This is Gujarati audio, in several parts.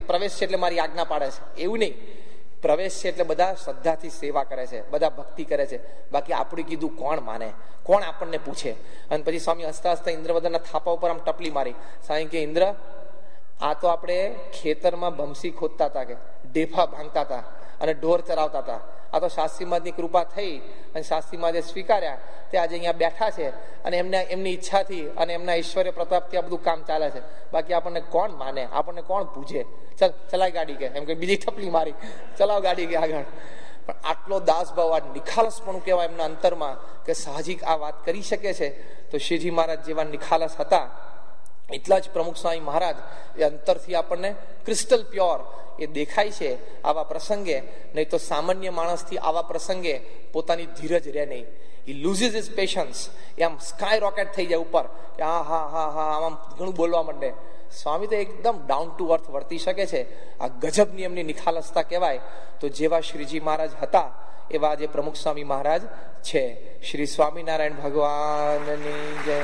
પ્રવેશ છે એટલે મારી આજ્ઞા પાડે છે, એવું નહીં. પ્રવેશ છે એટલે બધા શ્રદ્ધાથી સેવા કરે છે, બધા ભક્તિ કરે છે. બાકી આપણું કીધું કોણ માને, કોણ આપણને પૂછે? અને પછી સ્વામી હસતા હસતા ઇન્દ્રવદનના થાપા ઉપર આમ ટપલી મારી. સ્વામી કે ઇન્દ્ર, આ તો આપણે ખેતરમાં બમસી ખોદતા હતા, કે ઢેફા ભાંગતા હતા અને ઢોર ચરાવતા હતા. આ તો શાસ્ત્રી મહારાજની કૃપા થઈ અને શાસ્ત્રી મહારાજે સ્વીકાર્યા તે આજે અહીંયા બેઠા છે અને એમની ઈચ્છાથી અને એમના ઐશ્વર્ય પ્રતાપથી આ બધું કામ ચાલે છે. બાકી આપણને કોણ માને, આપણને કોણ પૂછે? ચાલ ચલાય ગાડી, કે એમ કે બીજી ટપલી મારી, ચલાવ ગાડી કે આગળ. પણ આટલો દાસભાવ, આ નિખાલસપણું કહેવાય એમના અંતરમાં, કે સાહજિક આ વાત કરી શકે છે. તો શ્રીજી મહારાજ જેવા નિખાલસ હતા એટલા જ પ્રમુખ સ્વામી મહારાજ એ અંતરથી આપણને ક્રિસ્ટલ પ્યોર એ દેખાય છે આવા પ્રસંગે. નહીં તો સામાન્ય માણસથી આવા પ્રસંગે પોતાની ધીરજ રહે નહીં. he loses his patience. એ આમ સ્કાય રોકેટ થઈ જાય ઉપર, કે હા હા હા હા આમ ઘણું બોલવા માંડે. સ્વામી તો એકદમ ડાઉન ટુ અર્થ વર્તી શકે છે. આ ગજબની એમની નિખાલસતા કહેવાય. તો જેવા શ્રીજી મહારાજ હતા એવા આજે પ્રમુખ સ્વામી મહારાજ છે. શ્રી સ્વામિનારાયણ ભગવાનની જય.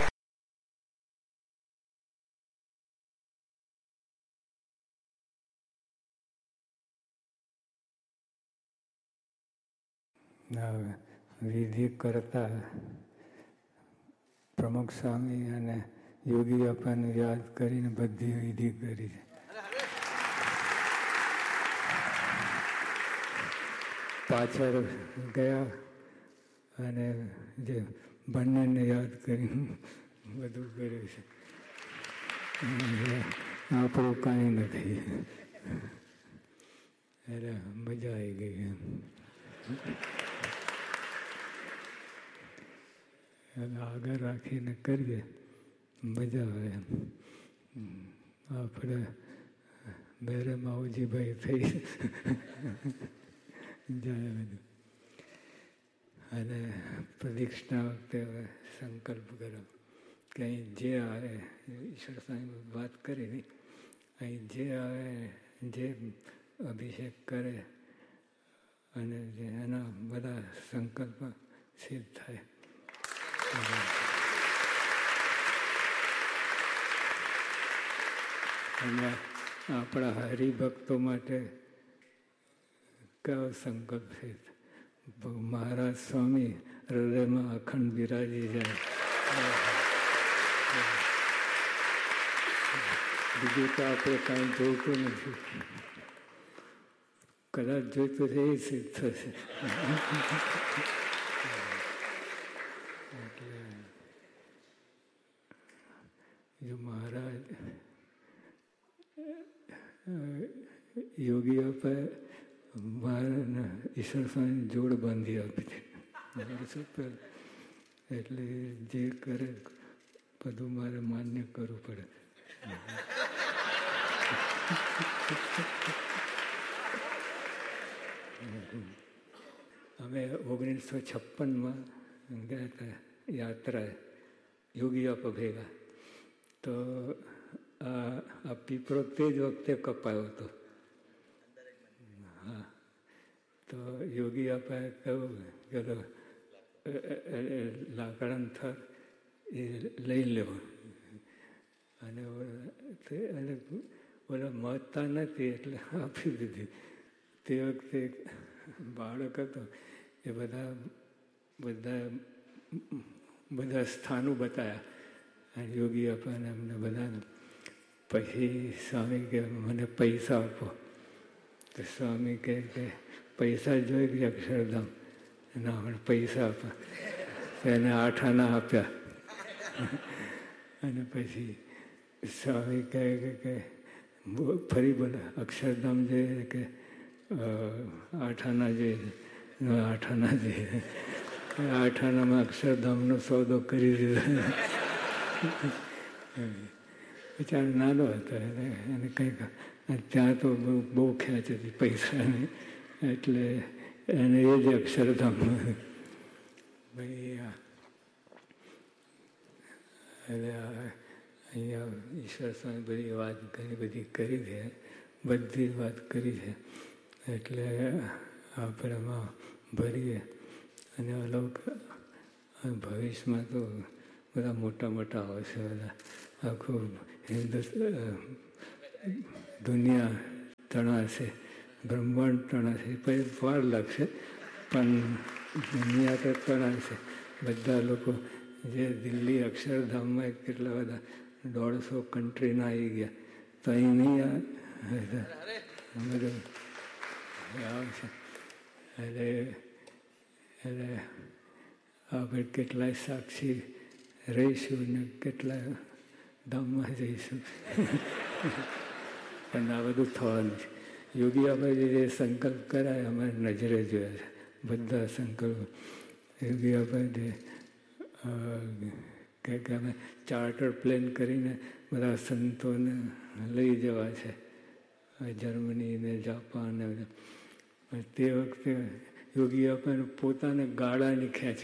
વિધિ કરતા પ્રમુખ સ્વામી અને યોગી બાપાને યાદ કરીને બધી વિધિ કરી છે. પાછળ ગયા અને જે બંનેને યાદ કરીને બધું કર્યું છે. આપણું કાંઈ નથી. એટલે મજા આવી ગઈ એમ. આગળ રાખીને કરીએ મજા આવે એમ. આપણે બેરે માવજીભાઈ થઈ જાય બધું. અને પ્રદક્ષિણા વખતે સંકલ્પ કરો કે અહીં જે આવે, ઈશ્વર સ્વામી વાત કરી, અહીં જે આવે, જે અભિષેક કરે અને એના બધા સંકલ્પ સિદ્ધ થાય. અને આપણા હરિભક્તો માટે કયો સંકલ્પ છે? મહારાજ સ્વામી હૃદયમાં અખંડ બિરાજી જાય. બીજું તો આપણે કાંઈ જોઈતું નથી. કદાચ જોઈતું છે એ સિદ્ધ થશે. એટલે જો મહારાજ યોગી આપે મારા ઈશ્વર સ્વામી જોડ બાંધી આપી છે. એટલે જે કરે બધું મારે માન્ય કરવું પડે. અમે 1956 ગયા હતા યાત્રા યોગી આપા ભેગા. તો આ પીપળો તે જ વખતે કપાયો હતો. હા, તો યોગી આપાએ કહ્યું કે લાકડાનું થર એ લઈ લેવો. અને ઓલા મહત્તા નથી એટલે આપી દીધી. તે વખતે બાળક હતો એ બધા સ્થાનો બતાવ્યા અને યોગી આપાને અમને બધાને. પછી સ્વામી કે મને પૈસા આપો. તો સ્વામી કહે કે પૈસા જોઈ કે અક્ષરધામ? ના, મને પૈસા આપા. એને 8 આના આપ્યા. અને પછી સ્વામી કહે કે ફરી બોલે અક્ષરધામ જોઈએ કે 8 આના જોઈએ? 8 આના જોઈએ. 8 આનામાં અક્ષરધામનો સોદો કરી દીધો. બિચારો નાનો હતો એને કંઈક ત્યાં તો બહુ ખેંચ હતી પૈસાની. એટલે એને એ જ અક્ષરધામ. ભાઈ એટલે અહીંયા ઈશ્વર સ્વામી બધી વાત ઘણી બધી કરી છે, બધી વાત કરી છે. એટલે આપણે એમાં ભરીએ અને અલૌક ભવિષ્યમાં તો બધા મોટા મોટા આવશે. બધા આખું દુનિયા તણાશે, બ્રહ્માંડ તણાશે. પછી વાર લાગશે, પણ દુનિયા તો તણાશે. બધા લોકો જે દિલ્હી અક્ષરધામમાં કેટલા બધા 150 કન્ટ્રીના આવી ગયા, તો અહીં નહીં બધું આવશે. એટલે આપણે કેટલાય સાક્ષી રહીશું ને કેટલાય ધામમાં જઈશું. પણ આ બધું થવાનું છે. યોગી આપણે જે સંકલ્પ કરાય અમે નજરે જોયા છે, બધા સંકલ્પ. યોગી આપણે કે અમે ચાર્ટર પ્લેન કરીને બધા સંતોને લઈ જવા છે, જર્મની ને જાપાન ને બધા. તે વખતે યોગી આપણને પોતાને ગાડાની ખેંચ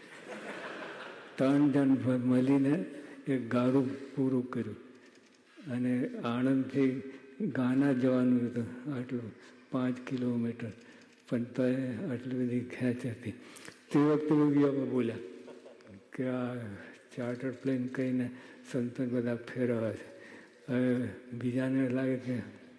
3 જણ મળીને એક ગાડું પૂરું કર્યું. અને આણંદથી ગાના જવાનું હતું, આટલું 5 કિલોમીટર, પણ તો આટલી બધી ખેંચ હતી. તે વખતે યોગી આપણે બોલ્યા કે આ ચાર્ટર પ્લેન કહીને સંતો બધા ફેરવા છે. હવે બીજાને લાગે કે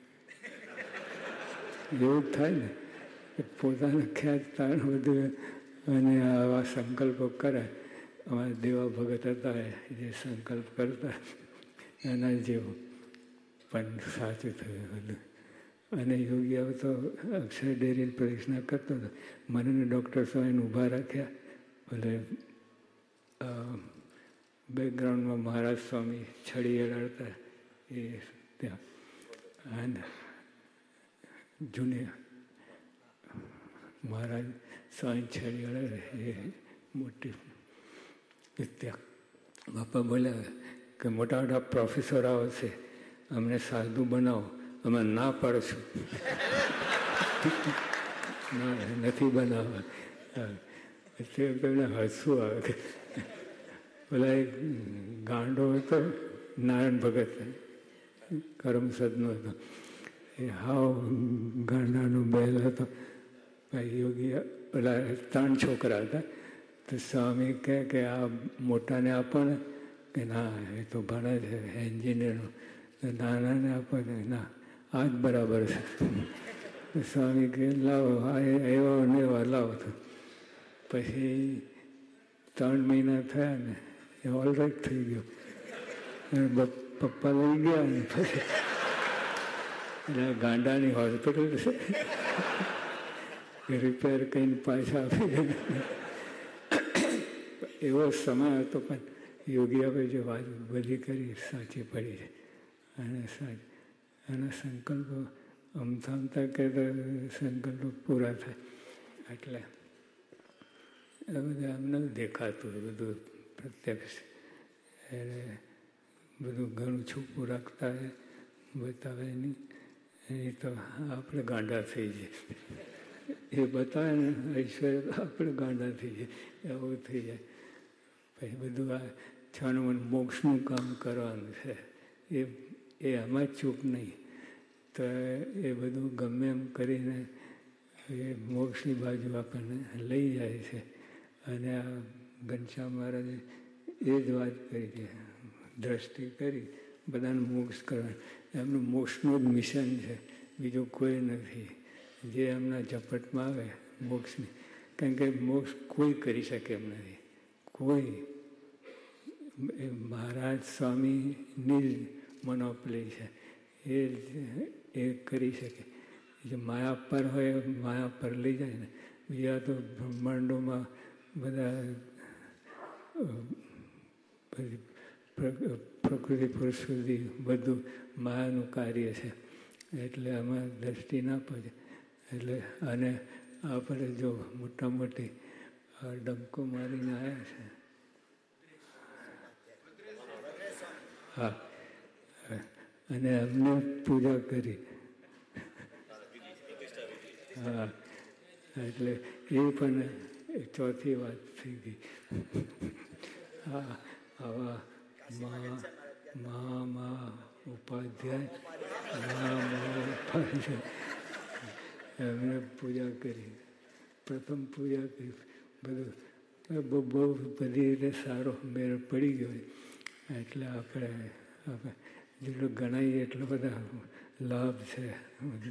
એવું થાય ને પોતાને ખેંચતા બધું, અને આવા સંકલ્પો કરે. અમારા દેવા ભગત હતા જે સંકલ્પ કરતા એના જેવું, પણ સાચું થયું બધું. અને યોગી હવે તો અક્ષર ડેરીની પરીક્ષા કરતો હતો. મને ડૉક્ટર સ્વામીને ઊભા રાખ્યા. ભલે બેકગ્રાઉન્ડમાં મહારાજ સ્વામી છડી અડાડતા એ ત્યાં, અને જૂની મહારાજ સ્વામી છડી અડાડે એ મોટી ત્યાં. બાપા બોલ્યા કે મોટા મોટા પ્રોફેસર આવશે, અમને સાધુ બનાવો. અમે ના પાડશું, ના નથી બનાવવા. તેમને હસવું આવે. પેલા એક ગાંડો હતો નારાયણ ભગત, કરમસદનો હતો. એ હાવ ગાંડાનો બેલ હતો. યોગી પેલા 3 છોકરા હતા. તો સ્વામી કહે કે આ મોટાને આપો ને, કે ના એ તો ભણે છે એન્જિનિયરનું. નાનાને આપો ને, ના આ જ બરાબર છે. સ્વામી કહે લાવો, એવો ને એવા લાવો. તો પછી 3 મહિના થયા ને એ ઓલરાઈટ થઈ ગયો. પપ્પા લઈ ગયા ને પછી એટલે ગાંડાની હોસ્પિટલ છે, રિપેર કરીને પાછા આપી દે. એવો સમય હતો, પણ યોગી આપણે જે વાત બધી કરી સાચી પડી છે. અને એના સંકલ્પો અમથા કે સંકલ્પો પૂરા થાય. એટલે એ બધું એમને દેખાતું બધું પ્રત્યક્ષ. એટલે બધું ઘણું છૂપું રાખતા બતાવે નહીં. એ તો આપણે ગાંડા થઈ જઈએ. એ બતાવે ને ઐશ્વર્ય, આપણે ગાંડા થઈ જઈએ, એવું થઈ જાય. પછી બધું આ છાનું મોક્ષનું કામ કરવાનું છે, એ આમાં જ ચૂક નહીં. તો એ બધું ગમે એમ કરીને એ મોક્ષની બાજુ આપણને લઈ જાય છે. અને આ ઘનશ્યામ મહારાજે એ જ વાત કરી છે, દ્રષ્ટિ કરી બધાને મોક્ષ કરવાનું. એમનું મોક્ષનું જ મિશન છે, બીજું કોઈ નથી. જે એમના ઝપટમાં આવે મોક્ષની, કારણ કે મોક્ષ કોઈ કરી શકે એમ નથી. કોઈ મહારાજ સ્વામીની જ મોનોપોલી છે, એ કરી શકે. જે માયા પર હોય માયા પર લઈ જાય ને. બીજા તો બ્રહ્માંડોમાં બધા પ્રકૃતિ પુરુષ સુધી બધું માયાનું કાર્ય છે. એટલે આમાં દ્રષ્ટિ ના પડે. એટલે અને આપણે જો મોટા મોટી ડંકો મારીને આવ્યા છે. હા, અને એમને પૂજા કરી. હા, એટલે એ પણ ચોથી વાત થઈ ગઈ. હા, આવા મહા ઉપાધ્યાય એમને પૂજા કરી. પ્રથમ પૂજા કરી. બધું બહુ બધી રીતે સારો મેળ પડી ગયો. એટલે આપણે જેટલું ગણાઈએ એટલો બધા લાભ છે.